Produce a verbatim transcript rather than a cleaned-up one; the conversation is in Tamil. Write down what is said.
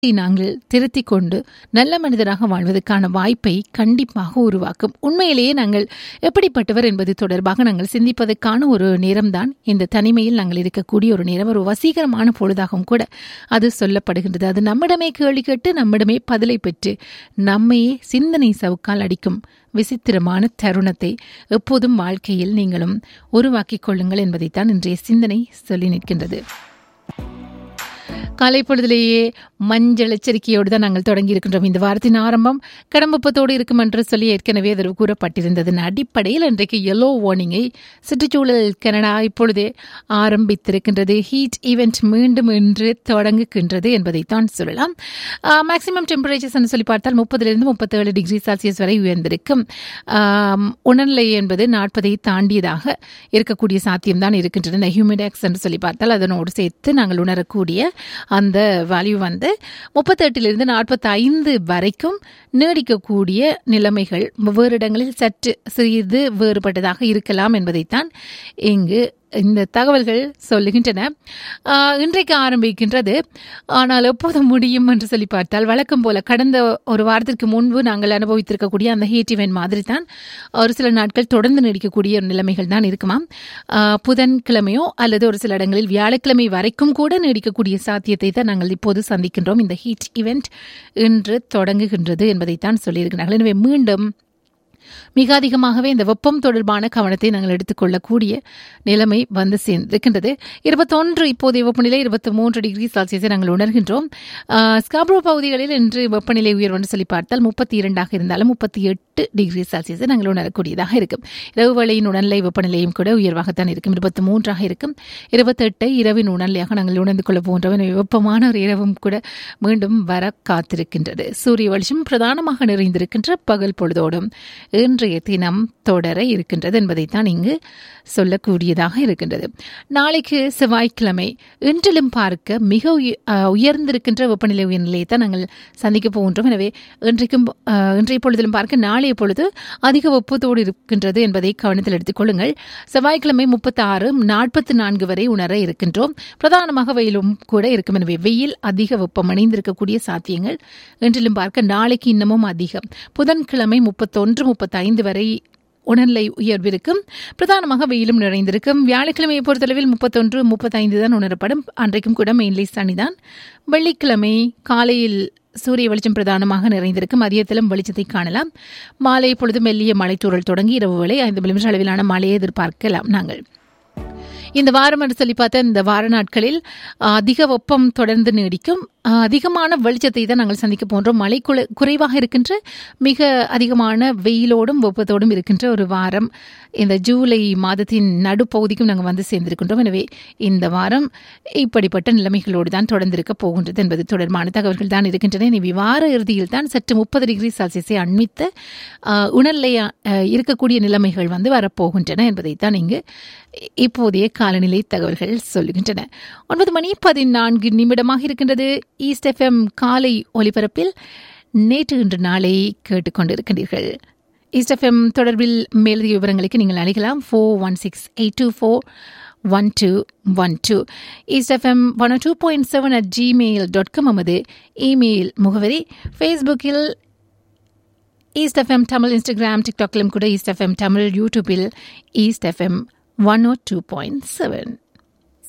நாங்கள் திருத்திக் கொண்டு நல்ல மனிதராக வாழ்வதற்கான வாய்ப்பை கண்டிப்பாக உருவாக்கும். உண்மையிலேயே நாங்கள் எப்படிப்பட்டவர் என்பது தொடர்பாக நாங்கள் சிந்திப்பதற்கான ஒரு நேரம்தான் இந்த தனிமையில் நாங்கள் இருக்கக்கூடிய ஒரு நேரம். ஒரு வசீகரமான பொழுதாகவும் கூட அது சொல்லப்படுகின்றது. அது நம்மிடமே கேள்வி கேட்டு நம்மிடமே பதிலை பெற்று நம்மையே சிந்தனை சவுக்கால் அடிக்கும் விசித்திரமான தருணத்தை எப்போதும் வாழ்க்கையில் நீங்களும் உருவாக்கிக் கொள்ளுங்கள் என்பதைத்தான் இன்றைய சிந்தனை சொல்லி நிற்கின்றது. காலை பொழுதிலேயே மஞ்சள் எச்சரிக்கையோடு தான் நாங்கள் தொடங்கி இருக்கின்றோம். இந்த வாரத்தின் ஆரம்பம் கடம்பப்பத்தோடு இருக்கும் என்று சொல்லி ஏற்கனவே அதில் கூறப்பட்டிருந்ததன் அடிப்படையில் இன்றைக்கு எல்லோ வார்னிங்கை சுற்றுச்சூழல் கனடா இப்பொழுதே ஆரம்பித்திருக்கின்றது. ஹீட் ஈவெண்ட் மீண்டும் இன்று தொடங்குகின்றது என்பதைத்தான் சொல்லலாம். மேக்சிமம் டெம்பரேச்சர்ஸ் சொல்லி பார்த்தால் முப்பதிலிருந்து முப்பத்தேழு டிகிரி செல்சியஸ் வரை உயர்ந்திருக்கும். உணர்நிலை என்பது நாற்பதை தாண்டியதாக இருக்கக்கூடிய சாத்தியம்தான் இருக்கின்றன. இந்த ஹியூமிடெக்ஸ் என்று சொல்லி பார்த்தால் அதனோடு சேர்த்து நாங்கள் உணரக்கூடிய அந்த வேல்யூ வந்து முப்பத்தெட்டிலிருந்து நாற்பத்தி ஐந்து வரைக்கும் நீடிக்கக்கூடிய நிலைமைகள் வெவ்வேறு இடங்களில் சற்று சிறிது வேறுபட்டதாக இருக்கலாம் என்பதைத்தான் இங்கு இந்த தகவல்கள் சொல்லுகின்றன. இன்றைக்கு ஆரம்பிக்கின்றது. ஆனால் எப்போது முடியும் என்று சொல்லி பார்த்தால் வழக்கம் போல கடந்த ஒரு வாரத்திற்கு முன்பு நாங்கள் அனுபவித்திருக்கக்கூடிய அந்த ஹீட் இவென்ட் மாதிரி தான் ஒரு சில நாட்கள் தொடர்ந்து நீடிக்கக்கூடிய நிலைமைகள் தான் இருக்குமாம். புதன்கிழமையோ அல்லது ஒரு சில இடங்களில் வியாழக்கிழமை வரைக்கும் கூட நீடிக்கக்கூடிய சாத்தியத்தை தான் நாங்கள் இப்போது சந்திக்கின்றோம். இந்த ஹீட் இவென்ட் இன்று தொடங்குகின்றது என்பதைத்தான் சொல்லியிருக்கிறார்கள். எனவே மீண்டும் மிக அதிகமாகவே இந்த வெப்பம் தொடர்பான கவனத்தை நாங்கள் எடுத்துக்கொள்ளக்கூடிய நிலைமை வந்து சேர்ந்திருக்கின்றது. இருபத்தொன்று இப்போதைய வெப்பநிலை இருபத்தி மூன்று டிகிரி செல்சியஸை நாங்கள் உணர்கின்றோம். ஸ்காப்ரோ பகுதிகளில் இன்று வெப்பநிலை உயர்வு என்று சொல்லி பார்த்தால் முப்பத்தி இரண்டாக இருந்தாலும் முப்பத்தி எட்டு டிகிரி செல்சியஸை நாங்கள் உணரக்கூடியதாக இருக்கும். இரவு வேளையின் உணர்நிலை வெப்பநிலையும் கூட உயர்வாகத்தான் இருக்கும். இருபத்தி மூன்றாக இருக்கும். இருபத்தெட்டு இரவின் உணர்நிலையாக நாங்கள் உணர்ந்து கொள்ள போன்றவன் வெப்பமான ஒரு இரவும் கூட மீண்டும் வர காத்திருக்கின்றது. சூரிய வெளிச்சம் பிரதானமாக நிறைந்திருக்கின்ற பகல் பொழுதோடும் இன்றைய தினம் தொடர இருக்கின்றது என்பதைத்தான் இங்கு சொல்லக்கூடியதாக இருக்கின்றது. நாளைக்கு செவ்வாய்க்கிழமை இன்றிலும் பார்க்க மிக உயர்ந்திருக்கின்ற வெப்பநிலை உயர்நிலையை தான் நாங்கள் சந்திக்க போகின்றோம். எனவே இன்றைக்கும் இன்றைய பொழுதிலும் பார்க்க நாளைய பொழுது அதிக வெப்பத்தோடு இருக்கின்றது என்பதை கவனத்தில் எடுத்துக் கொள்ளுங்கள். செவ்வாய்க்கிழமை முப்பத்தி ஆறு நாற்பத்தி நான்கு வரை உணர இருக்கின்றோம். பிரதானமாக வெயிலும் கூட இருக்கும். எனவே வெயில் அதிக வெப்பம் அணிந்திருக்கக்கூடிய சாத்தியங்கள் இன்றிலும் பார்க்க நாளைக்கு இன்னமும் அதிகம். புதன்கிழமை முப்பத்தொன்று முப்பத்தி ஐந்து வரை உணர்நிலை உயர்விருக்கும். பிரதானமாக வெயிலும் நிறைந்திருக்கும். வியாழக்கிழமையை பொறுத்தளவில் முப்பத்தொன்று முப்பத்தைந்து தான் உணரப்படும். அன்றைக்கும் கூட மெயின்லி சனிதான். வெள்ளிக்கிழமை காலையில் சூரிய வெளிச்சம் பிரதானமாக நிறைந்திருக்கும். மதியத்திலும் வெளிச்சத்தை காணலாம். மாலை பொழுது மெல்லிய மழைத்தூறல் தொடங்கி இரவு வேளை ஐந்து மில்லிமீட்டர் அளவிலான மழையை எதிர்பார்க்கலாம். நாங்கள் இந்த வாரம் என்று சொல்லி பார்த்தா இந்த வார நாட்களில் அதிக வெப்பம் தொடர்ந்து நீடிக்கும். அதிகமான வெளிச்சத்தை தான் நாங்கள் சந்திக்க போன்றோம். மழை குறைவாக இருக்கின்ற மிக அதிகமான வெயிலோடும் வெப்பத்தோடும் இருக்கின்ற ஒரு வாரம் இந்த ஜூலை மாதத்தின் நடுப்பகுதிக்கும் நாங்கள் வந்து சேர்ந்திருக்கின்றோம். எனவே இந்த வாரம் இப்படிப்பட்ட நிலைமைகளோடு தான் தொடர்ந்திருக்க போகின்றது என்பது தொடர்பான தகவல்கள் தான் இருக்கின்றன. எனவே வார இறுதியில் தான் சற்று முப்பது டிகிரி செல்சியஸை அண்மித்த உணர்நிலை இருக்கக்கூடிய நிலைமைகள் வந்து வரப்போகின்றன என்பதைத்தான் இங்கு இப்போதைய காலநிலை தகவல்கள் சொல்லுகின்றன. ஒன்பது மணி பதினான்கு நிமிடமாக இருக்கின்றது. ஈஸ்ட் எஃப்எம் காலை ஒலிபரப்பில் நேற்று இன்று நாளை கேட்டுக்கொண்டிருக்கின்றீர்கள். ஈஸ்ட் எஃப்எம் தொடர்பில் மேலதிக விவரங்களுக்கு நீங்கள் அழைக்கலாம். Four one six eight two four one two one two. East FM one two point seven at Gmail dot com நமது இமெயில் முகவரி. ஃபேஸ்புக்கில் ஈஸ்ட் எஃப்எம் தமிழ், இன்ஸ்டாகிராம், டிக்டாக்கிலும் கூட ஈஸ்ட் எஃப்எம் தமிழ், யூடியூபில் ஈஸ்ட் எஃப்எம் ஒன் ஓ டூ பாயிண்ட் செவன்.